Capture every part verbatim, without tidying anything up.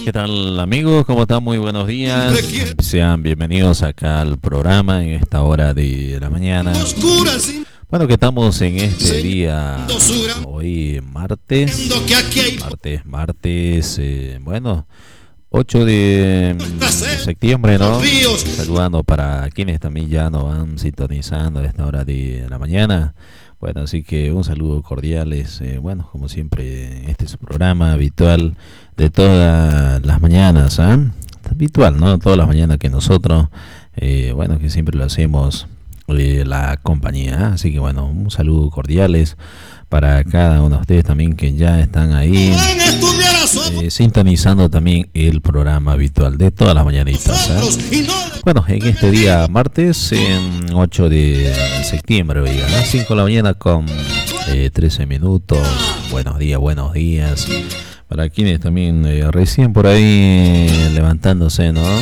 ¿qué tal amigos? ¿Cómo están? Muy buenos días. Sean bienvenidos acá al programa en esta hora de la mañana. Bueno, que estamos en este día, hoy martes, martes, martes, eh, bueno, ocho de septiembre, ¿no? Saludando para quienes también ya nos van sintonizando a esta hora de la mañana. Bueno, así que un saludo cordial, es, eh, bueno, como siempre, este es su programa habitual de todas las mañanas, ¿eh? Habitual, ¿no? Todas las mañanas que nosotros, eh, bueno, que siempre lo hacemos, eh, la compañía, ¿eh? Así que bueno, un saludo cordiales para cada uno de ustedes también que ya están ahí eh, sintonizando también el programa habitual de todas las mañanitas, ¿eh? Bueno, en este día martes, en ocho de septiembre, oiga, ¿no? cinco de la mañana con eh, trece minutos. Buenos días, buenos días. Para quienes también eh, recién por ahí levantándose, ¿no?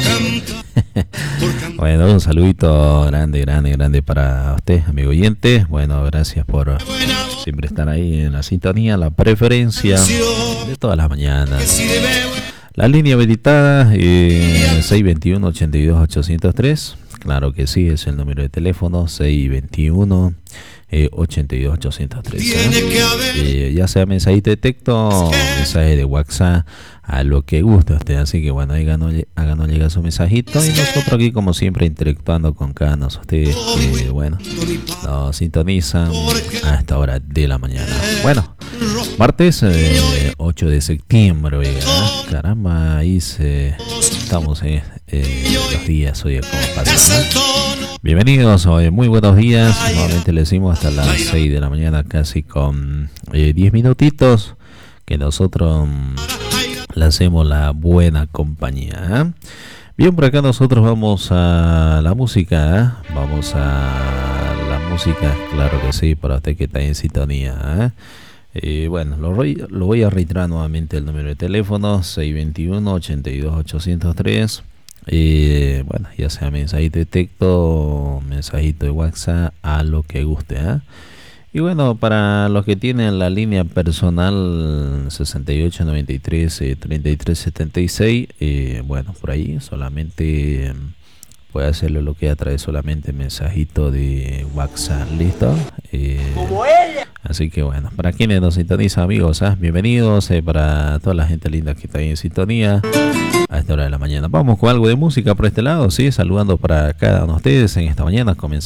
Bueno, un saludito grande, grande, grande para usted, amigo oyente. Bueno, gracias por siempre estar ahí en la sintonía, la preferencia de todas las mañanas. La línea habilitada, eh, seis dos uno, ocho dos, ocho cero tres. Claro que sí, es el número de teléfono seis dos uno, ocho dos, ocho cero tres. ¿eh? Eh, ya sea mensajito de texto, mensaje de WhatsApp, a lo que guste usted. Así que bueno, háganos, háganos llegar su mensajito. Y nosotros aquí, como siempre, interactuando con cada uno de ustedes que, bueno, nos sintonizan a esta hora de la mañana. Bueno, martes eh, ocho de septiembre, oiga, ¿eh? Caramba, ahí se, estamos en eh, los días hoy como pasan, ¿no? Bienvenidos hoy, muy buenos días. Nuevamente les decimos hasta las seis de la mañana, casi con eh, diez minutitos, que nosotros le hacemos la buena compañía, ¿eh? Bien, por acá nosotros vamos a la música, ¿eh? Vamos a la música, claro que sí, para usted que está en sintonía, ¿eh? Eh, bueno, lo voy, lo voy a reiterar nuevamente el número de teléfono seis dos uno, ocho dos, ocho cero tres. Eh, bueno, ya sea mensajito de texto, mensajito de WhatsApp, a lo que guste, ¿eh? Y bueno, para los que tienen la línea personal sesenta y ocho noventa y tres treinta y tres setenta y seis, eh, bueno, por ahí solamente eh, puede hacerlo lo que atrae solamente mensajito de WhatsApp, ¿listo? Eh, así que bueno, para quienes nos sintonizan, amigos, ¿eh? Bienvenidos, eh, para toda la gente linda que está ahí en sintonía a esta hora de la mañana. Vamos con algo de música por este lado, sí, saludando para cada uno de ustedes en esta mañana, comenzando